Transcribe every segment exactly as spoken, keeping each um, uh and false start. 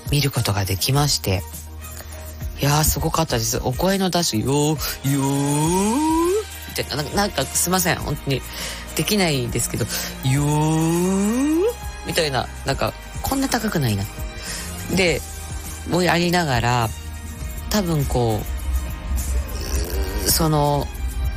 見ることができまして、いやーすごかったです。お声の出しよーよーみたいな、なんかすいません本当にできないですけど、よーみたいな、なんかこんな高くないなでもうやりながら、多分こうその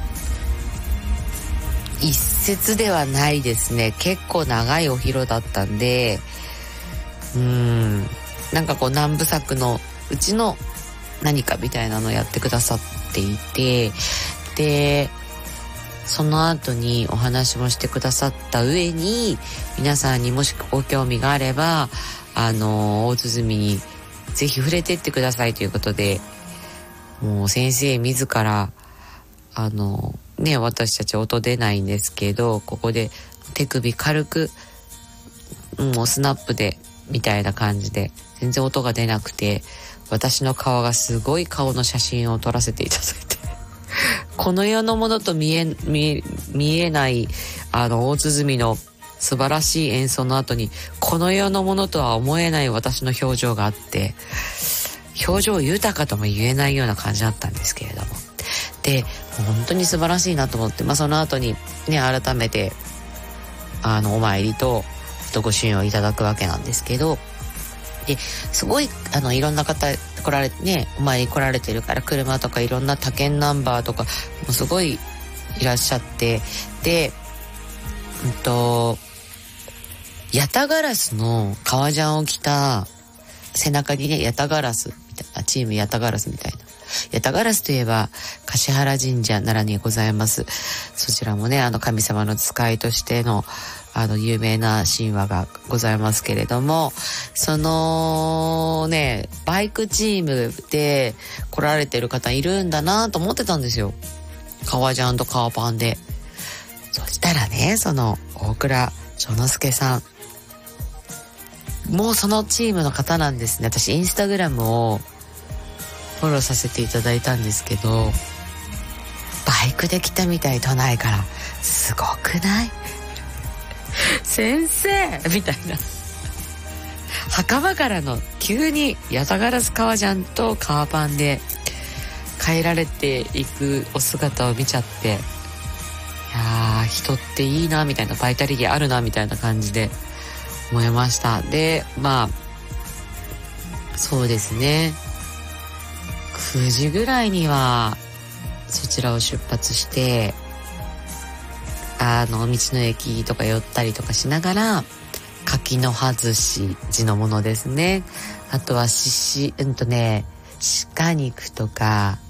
一節ではないですね、結構長いお風呂だったんで、うーんなんかこう何部作のうちの何かみたいなのをやってくださっていて、でその後にお話もしてくださった上に、皆さんにもしご興味があればあの大鼓にぜひ触れてってくださいということで、もう先生自らあのね、私たち音出ないんですけど、ここで手首軽くもうスナップでみたいな感じで、全然音が出なくて、私の顔がすごい顔の写真を撮らせていただいてこの世のものと見え見見えないあの大鼓の素晴らしい演奏の後に、この世のものとは思えない私の表情があって、表情豊かとも言えないような感じだったんですけれども、で本当に素晴らしいなと思って、まあ、その後にね改めてあのお参りとご朱印をいただくわけなんですけど、ですごいあのいろんな方来られねお参り来られてるから、車とかいろんな他県ナンバーとかもすごいいらっしゃって、でうんとヤタガラスの革ジャンを着た、背中にねヤタガラスみたいな、チームヤタガラスみたいな、ヤタガラスといえば橿原神社奈良にございます。そちらもねあの神様の使いとしてのあの有名な神話がございますけれども、そのねバイクチームで来られてる方いるんだなと思ってたんですよ、革ジャンと革パンで。そしたらね、その大倉長之助さんもうそのチームの方なんですね。私インスタグラムをフォローさせていただいたんですけど、バイクで来たみたい、都内から。すごくない先生みたいな、墓場からの急にヤタガラス革ジャンと革パンで帰られていくお姿を見ちゃって、いやー人っていいなみたいな、バイタリティあるなみたいな感じで思いました。でまあそうですね、くじぐらいにはそちらを出発して、あの道の駅とか寄ったりとかしながら、柿の葉寿司地のものですね、あとはししうんとね鹿肉とか、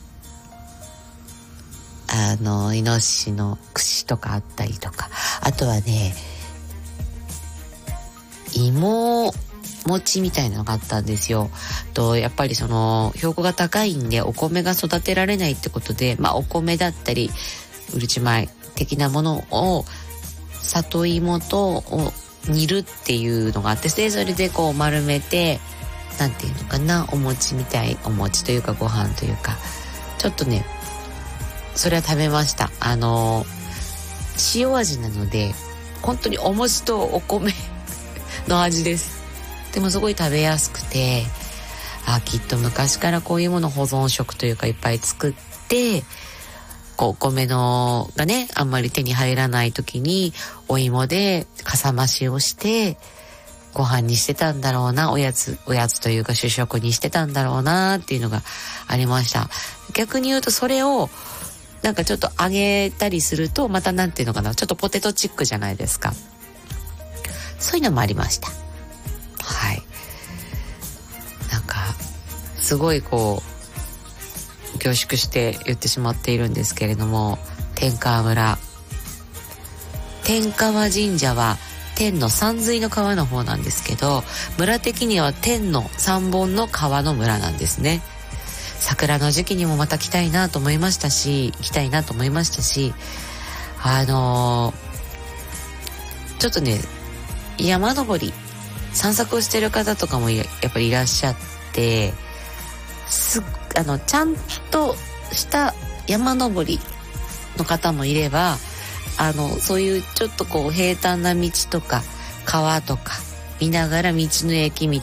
あのイノシシの串とかあったりとか、あとはね芋餅みたいなのがあったんですよ。とやっぱりその標高が高いんでお米が育てられないってことで、まあお米だったりうるち米的なものを里芋と煮るっていうのがあって、でそれでこう丸めて、なんていうのかな、お餅みたい、お餅というかご飯というか、ちょっとねそれは食べました。あの塩味なので本当にお餅とお米の味です。でもすごい食べやすくて、あきっと昔からこういうもの保存食というかいっぱい作って、こうお米のがねあんまり手に入らない時にお芋でかさ増しをしてご飯にしてたんだろうな、おやつおやつというか主食にしてたんだろうなっていうのがありました。逆に言うとそれをなんかちょっと揚げたりするとまたなんていうのかな、ちょっとポテトチックじゃないですか。そういうのもありました。はい。なんかすごいこう凝縮して言ってしまっているんですけれども、天川村、天川神社は天の山水の川の方なんですけど、村的には天の三本の川の村なんですね。桜の時期にもまた来たいなと思いましたし、行きたいなと思いましたし、あのー、ちょっとね山登り散策をしてる方とかもやっぱりいらっしゃって、すあのちゃんとした山登りの方もいれば、あのそういうちょっとこう平坦な道とか川とか見ながら道の駅み